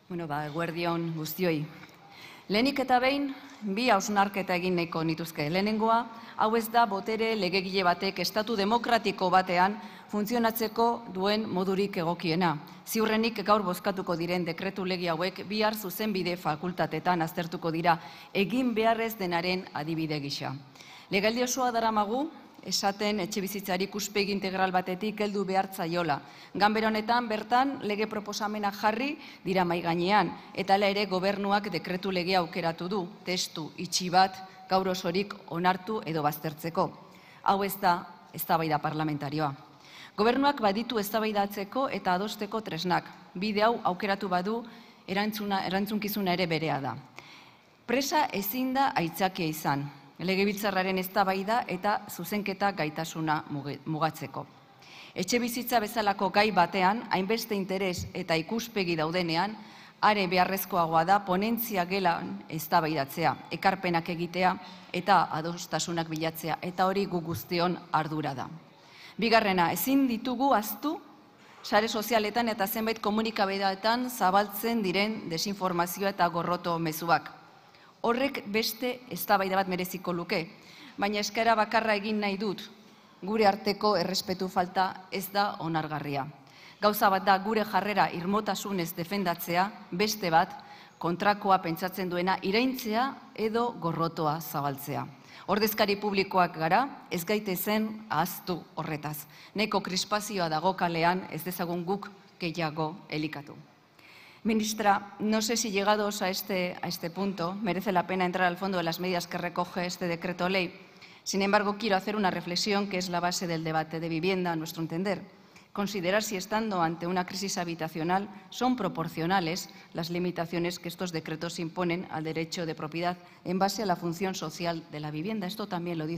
Eguerdi on guztioi. Lehenik eta behin, bi hausnarketa egin nahiko nituzke. Lehenengoa, hau ez da botere legegile batek estatu demokratiko batean funtzionatzeko duen modurik egokiena. Ziurrenik gaur bozkatuko diren dekretu lege hauek bihar zuzenbide fakultatetan aztertuko dira egin beharrez denaren adibide gisa. Legealdi osoa daramagu, esaten etxebizitzari ikuspegi integral batetik heldu behar zaiola. Ganbera honetan bertan lege proposamena jarri dira mahai gainean, eta hala ere gobernuak dekretu legea aukeratu du, testu itxi bat gaur osorik onartu edo baztertzeko. Hau ez da eztabaida parlamentarioa. Gobernuak baditu eztabaidatzeko eta adosteko tresnak. Bide hau aukeratu badu erantzunkizuna ere berea da. Presa ezin da aitzakia izan. Legebiltzarraren eztabaida eta zuzenketa gaitasuna mugatzeko. Etxebizitza bezalako gai batean, hainbeste interes eta ikuspegi daudenean, are beharrezkoagoa da ponentzia gelan eztabaidatzea, ekarpenak egitea eta adostasunak bilatzea, eta hori gu guztion ardura da. Bigarrena, ezin ditugu ahaztu sare sozialetan eta zenbait komunikabideetan zabaltzen diren desinformazioa eta gorroto mezuak. Horrek beste eztabaida bat mereziko luke, baina eskaera bakarra egin nahi dut, gure arteko errespetu falta ez da onargarria. Gauza bat da gure jarrera irmotasunez defendatzea, beste bat kontrakoa pentsatzen duena iraintzea edo gorrotoa zabaltzea. Ordezkari publikoak gara, ez gaitezen ahaztu horretaz. Nahiko krispazioa dago kalean, ez dezagun guk gehiago elikatu. Ministra, no sé si llegados a este punto merece la pena entrar al fondo de las medidas que recoge este decreto ley. Sin embargo, quiero hacer una reflexión que es la base del debate de vivienda, a nuestro entender. Considerar si estando ante una crisis habitacional son proporcionales las limitaciones que estos decretos imponen al derecho de propiedad en base a la función social de la vivienda. Esto también lo dice